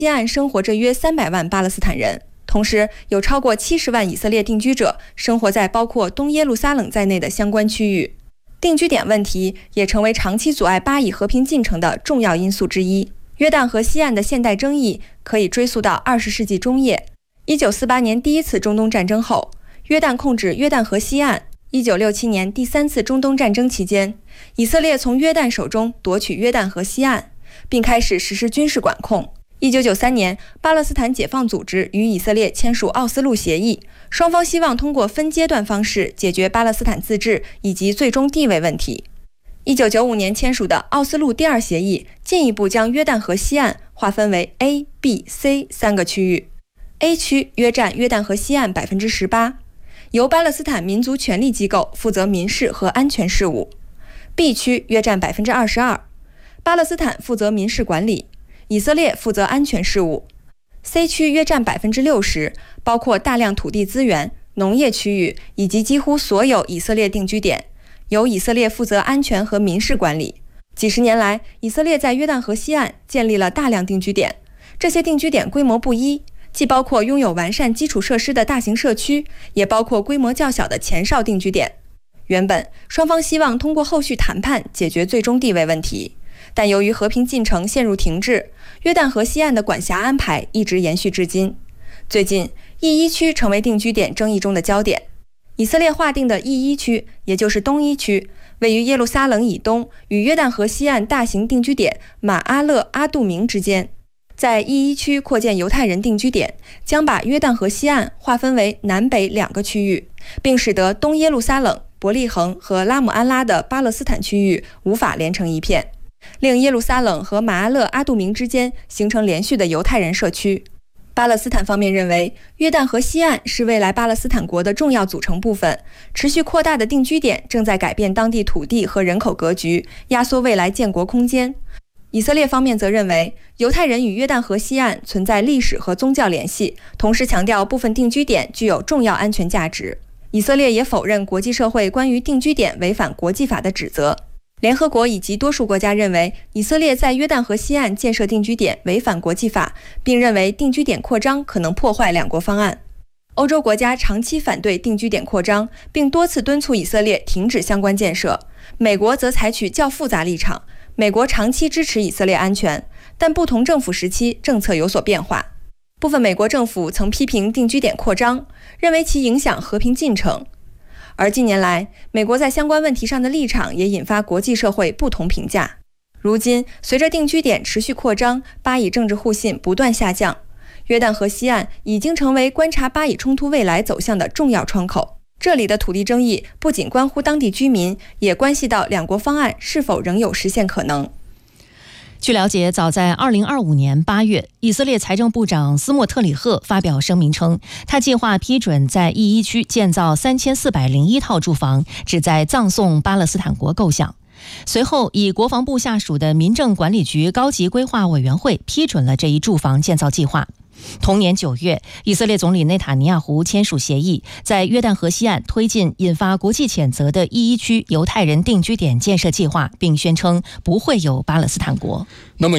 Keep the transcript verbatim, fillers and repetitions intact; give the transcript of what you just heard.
西岸生活着约三百万巴勒斯坦人，同时有超过七十万以色列定居者生活在包括东耶路撒冷在内的相关区域。定居点问题也成为长期阻碍巴以和平进程的重要因素之一。约旦河西岸的现代争议可以追溯到二十世纪中叶。一九四八年第一次中东战争后，约旦控制约旦河西岸。一九六七年第三次中东战争期间，以色列从约旦手中夺取约旦河西岸，并开始实施军事管控。一九九三年，巴勒斯坦解放组织与以色列签署奥斯陆协议，双方希望通过分阶段方式解决巴勒斯坦自治以及最终地位问题。一九九五年签署的奥斯陆第二协议进一步将约旦河西岸划分为 A、B、C 三个区域。A 区约占约旦河西岸 百分之十八， 由巴勒斯坦民族权力机构负责民事和安全事务。 B 区约占 百分之二十二， 巴勒斯坦负责民事管理，以色列负责安全事务。 C 区约占 百分之六十， 包括大量土地资源、农业区域以及几乎所有以色列定居点，由以色列负责安全和民事管理。几十年来，以色列在约旦河西岸建立了大量定居点，这些定居点规模不一，既包括拥有完善基础设施的大型社区，也包括规模较小的前哨定居点。原本双方希望通过后续谈判解决最终地位问题，但由于和平进程陷入停滞，约旦河西岸的管辖安排一直延续至今。最近 E 一 区成为定居点争议中的焦点。以色列划定的 E 一 区，也就是东一区，位于耶路撒冷以东与约旦河西岸大型定居点马阿勒阿杜明之间。在 E 一 区扩建犹太人定居点，将把约旦河西岸划分为南北两个区域，并使得东耶路撒冷、伯利恒和拉姆安拉的巴勒斯坦区域无法连成一片，令耶路撒冷和马阿勒阿杜明之间形成连续的犹太人社区。巴勒斯坦方面认为，约旦河西岸是未来巴勒斯坦国的重要组成部分，持续扩大的定居点正在改变当地土地和人口格局，压缩未来建国空间。以色列方面则认为，犹太人与约旦河西岸存在历史和宗教联系，同时强调部分定居点具有重要安全价值。以色列也否认国际社会关于定居点违反国际法的指责。联合国以及多数国家认为，以色列在约旦河西岸建设定居点违反国际法，并认为定居点扩张可能破坏两国方案。欧洲国家长期反对定居点扩张，并多次敦促以色列停止相关建设。美国则采取较复杂立场，美国长期支持以色列安全，但不同政府时期政策有所变化。部分美国政府曾批评定居点扩张，认为其影响和平进程。而近年来，美国在相关问题上的立场也引发国际社会不同评价。如今，随着定居点持续扩张，巴以政治互信不断下降，约旦河西岸已经成为观察巴以冲突未来走向的重要窗口。这里的土地争议不仅关乎当地居民，也关系到两国方案是否仍有实现可能。 据了解，早在二零二五年八月，以色列财政部长斯莫特里赫发表声明称，他计划批准在 E 一 区建造三千四百零一套住房，旨在葬送巴勒斯坦国构想。随后，以国防部下属的民政管理局高级规划委员会批准了这一住房建造计划。同年九月，以色列总理内塔尼亚胡签署协议，在约旦河西岸推进引发国际谴责的 E 一 区犹太人定居点建设计划，并宣称不会有巴勒斯坦国。 那么